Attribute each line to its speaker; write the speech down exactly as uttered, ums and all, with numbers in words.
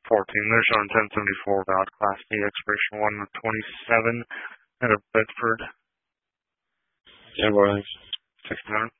Speaker 1: fourteen. They're showing ten seventy-four valid Class B, expiration one of twenty-seven out of Bedford.
Speaker 2: ten four, thanks.
Speaker 1: sixty-nine.